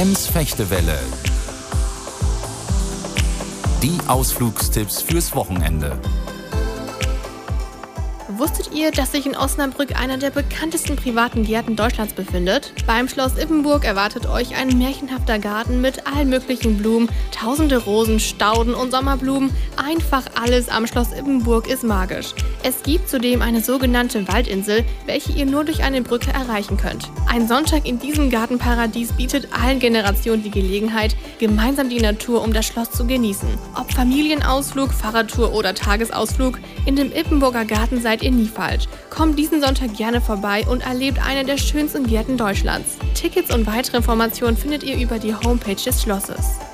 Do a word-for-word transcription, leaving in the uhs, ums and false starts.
Ems-Fechtewelle. Die Ausflugstipps fürs Wochenende. Wusstet ihr, dass sich in Osnabrück einer der bekanntesten privaten Gärten Deutschlands befindet? Beim Schloss Ippenburg erwartet euch ein märchenhafter Garten mit allen möglichen Blumen, tausende Rosen, Stauden und Sommerblumen. Einfach alles am Schloss Ippenburg ist magisch. Es gibt zudem eine sogenannte Waldinsel, welche ihr nur durch eine Brücke erreichen könnt. Ein Sonntag in diesem Gartenparadies bietet allen Generationen die Gelegenheit, gemeinsam die Natur um das Schloss zu genießen. Ob Familienausflug, Fahrradtour oder Tagesausflug, in dem Ippenburger Garten seid ihr nie falsch. Kommt diesen Sonntag gerne vorbei und erlebt eine der schönsten Gärten Deutschlands. Tickets und weitere Informationen findet ihr über die Homepage des Schlosses.